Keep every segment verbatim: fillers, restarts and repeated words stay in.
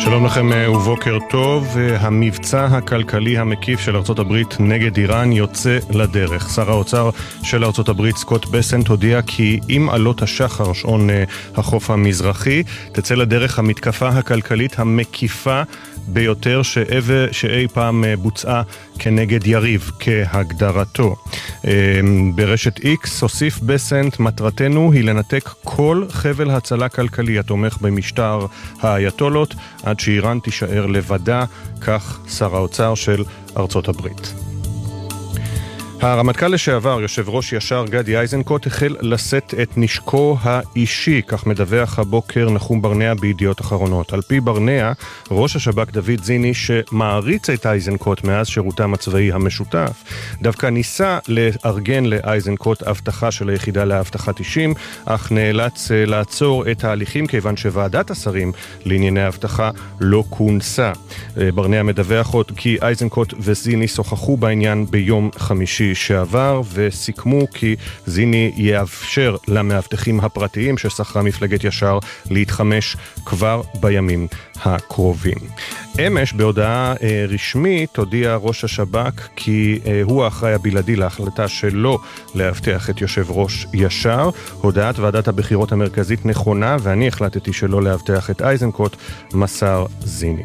שלום לכם ובוקר טוב. המבצע הכלכלי המקיף של ארצות הברית נגד איראן יוצא לדרך. שר האוצר של ארצות הברית סקוט בסנט הודיע כי עם עלות השחר, שעון החוף המזרחי, תצא לדרך המתקפה הכלכלית המקיפה ביותר שאי פעם בוצעה כנגד יריב כהגדרתו. ברשת איקס הוסיף בסנט, מטרתנו היא לנתק כל חבל הצלה כלכלי התומך במשטר האייתולות עד שאיראן תישאר לבדה, כך שר האוצר של ארצות הברית. הרמטכ"ל לשעבר, יושב ראש ישר גדי איזנקוט, החל לשאת את נשקו האישי, כך מדווח הבוקר נחום ברנע בידיעות אחרונות. על פי ברנע, ראש השב"כ דוד זיני, שמעריץ את איזנקוט מאז שירותם הצבאי המשותף, דווקא ניסה לארגן לאיזנקוט הבטחה של היחידה להבטחת אישים, אך נאלץ לעצור את ההליכים כיוון שוועדת השרים לענייני הבטחה לא כונסה. ברנע מדווח עוד כי איזנקוט וזיני שוחחו בעניין ביום חמישי שעבר וסיכמו כי זיני יאפשר למאבטחים הפרטיים ששכרה מפלגת ישר להתחמש כבר בימים הקרובים. אמש בהודעה אה, רשמית הודיע ראש השב"כ כי אה, הוא האחראי הבלעדי להחלטה שלו להבטיח את יושב ראש ישר. הודעת ועדת הבחירות המרכזית נכונה ואני החלטתי שלא להבטיח את איזנקוט, מסר זיני.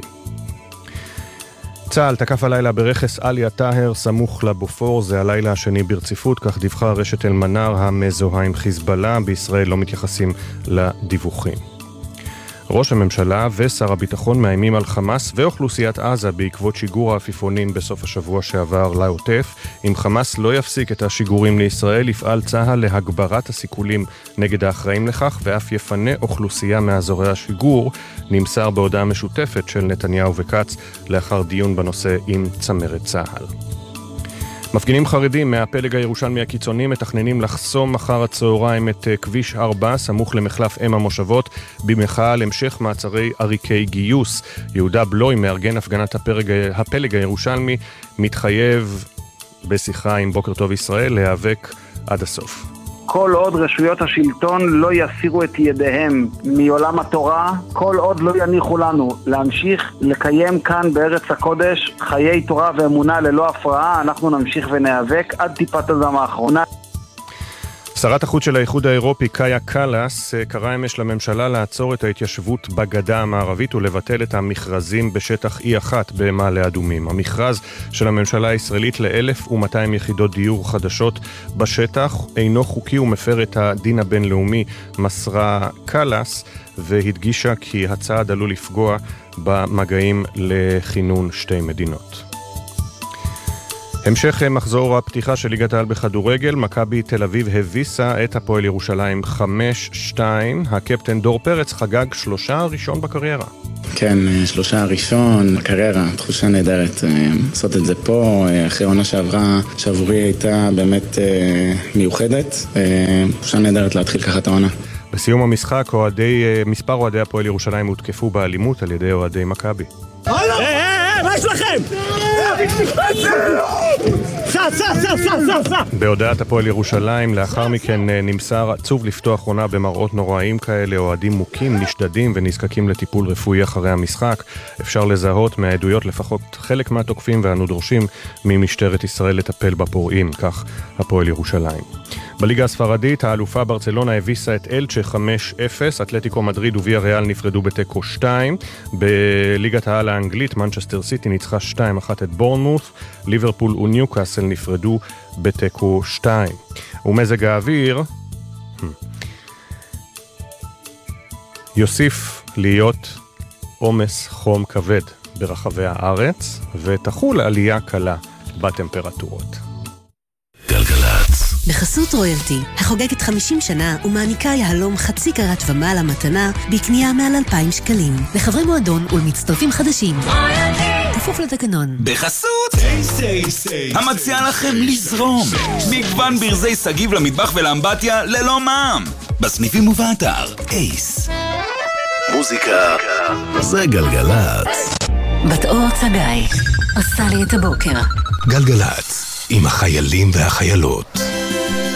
צה"ל תקף הלילה ברכס אליה טהר סמוך לבופור, זה הלילה השני ברציפות, כך דיווחה רשת אל-מנאר המזוהה עם חיזבאללה. בישראל לא מתייחסים לדיווחים. ראש הממשלה ושר הביטחון מאיימים על חמאס ואוכלוסיית עזה בעקבות שיגור העפיפונים בסוף השבוע שעבר לעוטף. אם חמאס לא יפסיק את השיגורים לישראל, יפעל צה"ל להגברת הסיכולים נגד האחראים לכך ואף יפנה אוכלוסייה מאזורי השיגור, נמסר בהודעה משותפת של נתניהו וקץ לאחר דיון בנושא עם צמרת צה"ל. מפגינים חרדים מהפלג הירושלמי הקיצוני מתכננים לחסום מחר הצהריים את כביש ארבע סמוך למחלף אם המושבות במחאה על המשך מעצרי עריקי גיוס. יהודה בלוי, מארגן הפגנת הפלג, הפלג הירושלמי, מתחייב בשיחה עם בוקר טוב ישראל להיאבק עד הסוף. כל עוד רשויות השלטון לא יסירו את ידיהם מעולם התורה, כל עוד לא יניחו לנו להמשיך לקיים כאן בארץ הקודש חיי תורה ואמונה ללא הפרעה, אנחנו נמשיך ונאבק עד טיפת הדם האחרונה. שרת החוץ של האיחוד האירופי קאיה קלאס קראה אמש לממשלה לעצור את ההתיישבות בגדה המערבית ולבטל את המכרזים בשטח אי אחת במעלה אדומים. המכרז של הממשלה הישראלית ל-אלף ומאתיים יחידות דיור חדשות בשטח אינו חוקי ומפר את הדין הבינלאומי, מסרה קלאס, והדגישה כי הצעד עלול לפגוע במגעים לכינון שתי מדינות. המשך מחזור הפתיחה של ליגת העל בכדורגל, מכבי תל אביב הביסה את הפועל ירושלים חמש שתיים. הקפטן דור פרץ חגג שלושה ראשון בקריירה. כן, שלושה ראשון בקריירה, תחושה נהדרת לעשות את זה פה, אחרי עונה שעברה, שעבורי הייתה באמת מיוחדת, תחושה נהדרת להתחיל ככה את העונה. בסיום המשחק, אוהדי, מספר אוהדי הפועל ירושלים הותקפו באלימות על ידי אוהדי מכבי. היי, היי, היי, מה יש לכם? בהודעת הפועל ירושלים לאחר מכן נמסר עצוב לפתוח עונה במראות נוראים כאלה, אוהדים מוכים, נשדדים ונזקקים לטיפול רפואי אחרי המשחק. אפשר לזהות מהעדויות לפחות חלק מהתוקפים ואנו דורשים ממשטרת ישראל לטפל בפורעים, כך הפועל ירושלים. בליגה הספרדית האלופה ברצלונה הביסה את אלצ'ה חמש אפס, אתלטיקו מדריד וויה ריאל נפרדו בתיקו שתיים. בליגת העל האנגלית מנצ'סטר סיטי ניצחה שתיים אחת את בורנמות', ליברפול וניוקאסל נפרדו בתיקו שתיים. ומזג האוויר יוסיף להיות עומס חום כבד ברחבי הארץ ותחול עלייה קלה בטמפרטורות. גלגלצ. בחסות רויאלטי, החוגגת חמישים שנה ומעניקה יהלום חצי קרת ומעלה מתנה בקנייה מעל אלפיים שקלים. לחברי מועדון ולמצטרפים חדשים. כפוף לתקנון. בחסות המציע לכם לזרום. מגוון ברזי סגיב למטבח ולאמבטיה ללא מע"מ. בסניפים ובאתר אייס. מוזיקה זה גלגלצ. בת אור צגאי עושה לי את הבוקר. גלגלצ עם החיילים והחיילות.